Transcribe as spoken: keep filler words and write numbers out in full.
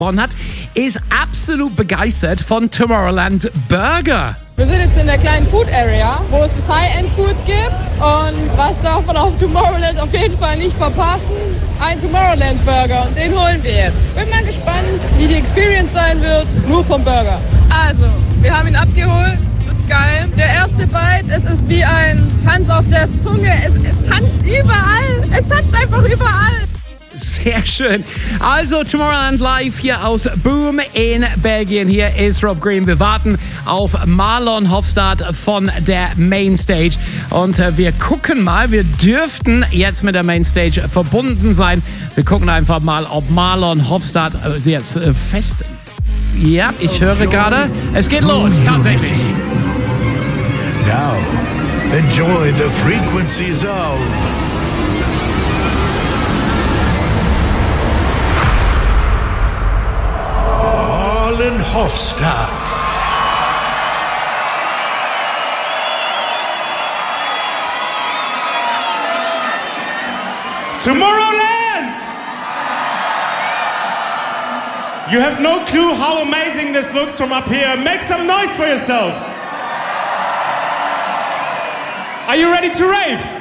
hat, ist absolut begeistert von Tomorrowland Burger. Wir sind jetzt in der kleinen Food Area, wo es das High-End-Food gibt. Und was darf man auf Tomorrowland auf jeden Fall nicht verpassen? Ein Tomorrowland Burger und den holen wir jetzt. Bin mal gespannt, wie die Experience sein wird, nur vom Burger. Also, wir haben ihn abgeholt. Das ist geil. Der erste Bite, es ist wie ein Tanz auf der Zunge. Es, es tanzt überall. Es tanzt einfach überall. Sehr schön. Also Tomorrowland live hier aus Boom in Belgien. Hier ist Rob Green. Wir warten auf Marlon Hofstad von der Mainstage. Und äh, wir gucken mal, wir dürften jetzt mit der Mainstage verbunden sein. Wir gucken einfach mal, ob Marlon Hofstad äh, jetzt äh, fest... Ja, ich höre gerade. Es geht los, tatsächlich. Now, enjoy the frequencies of... Marlon Hofstad. Tomorrowland! You have no clue how amazing this looks from up here. Make some noise for yourself. Are you ready to rave?